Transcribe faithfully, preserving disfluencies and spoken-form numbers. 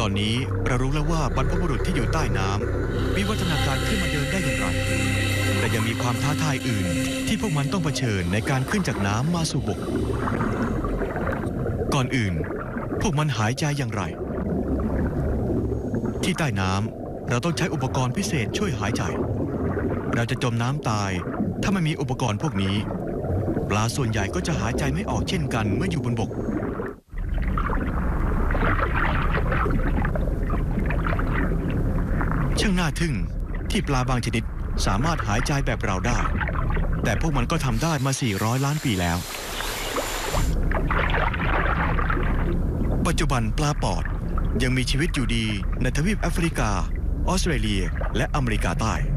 ตอนนี้เรารู้แล้วว่าบรรพบุรุษที่อยู่ใต้น้ำวิวัฒนาการขึ้นมาเดินได้อย่างไรแต่ยังมีความท้าทายอื่นที่พวกมันต้องเผชิญในการขึ้นจากน้ำมาสู่บกก่อนอื่นพวกมันหายใจอย่างไรที่ใต้น้ำเราต้องใช้อุปกรณ์พิเศษช่วยหายใจเราจะจมน้ำตายถ้าไม่มีอุปกรณ์พวกนี้ปลาส่วนใหญ่ก็จะหายใจไม่ออกเช่นกันเมื่ออยู่บนบกช่างน่าทึ่งที่ปลาบางชนิดสามารถหายใจแบบเราได้แต่พวกมันก็ทำได้มาสี่ร้อยล้านปีแล้วปัจจุบันปลาปอดยังมีชีวิตอยู่ดีในทวีปแอฟริกาออสเตรเลียและอเมริกาใต้